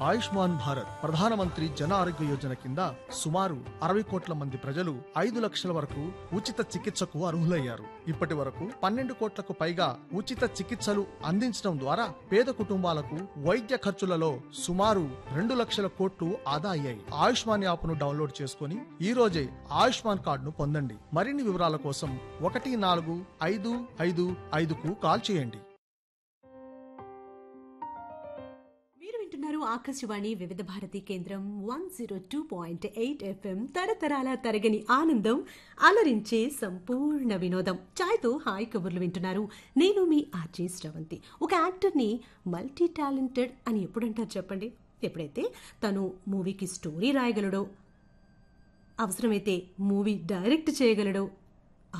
ఆయుష్మాన్ భారత్ ప్రధానమంత్రి జన ఆరోగ్య యోజన కింద సుమారు 60 కోట్ల మంది ప్రజలు 5 లక్షల వరకు ఉచిత చికిత్సకు అర్హులయ్యారు. ఇప్పటి వరకు 12 కోట్లకు పైగా ఉచిత చికిత్సలు అందించడం ద్వారా పేద కుటుంబాలకు వైద్య ఖర్చులలో సుమారు 2 లక్షల కోట్లు ఆదా అయ్యాయి. ఆయుష్మాన్ యాప్ను డౌన్లోడ్ చేసుకుని ఈ రోజే ఆయుష్మాన్ కార్డును పొందండి. మరిన్ని వివరాల కోసం 14555కు కాల్ చేయండి. వింటున్నారు ఆకాశవాణి వివిధ భారతి కేంద్రం 102.8 FM. తరతరాల తరగని ఆనందం, అలరించే సంపూర్ణ వినోదం. ఛాయ్తో హాయ్ కబుర్లు వింటున్నారు. నేను మీ ఆర్జే శ్రవంతి. ఒక యాక్టర్ని మల్టీ టాలెంటెడ్ అని ఎప్పుడంటారు చెప్పండి? ఎప్పుడైతే తను మూవీకి స్టోరీ రాయగలడో, అవసరమైతే మూవీ డైరెక్ట్ చేయగలడో,